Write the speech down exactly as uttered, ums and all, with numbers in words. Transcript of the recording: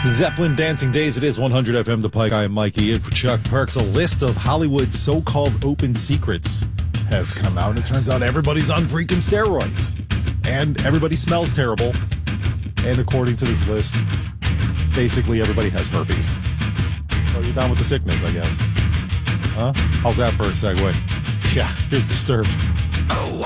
Zeppelin Dancing Days, it is one hundred F M The Pike. I am Mikey in for Chuck Parks. A list of Hollywood's so-called open secrets has come out, and it turns out everybody's on freaking steroids. And everybody smells terrible. And according to this list, basically everybody has herpes. So you're down with the sickness, I guess. Huh? How's that for a segue? Yeah, here's Disturbed.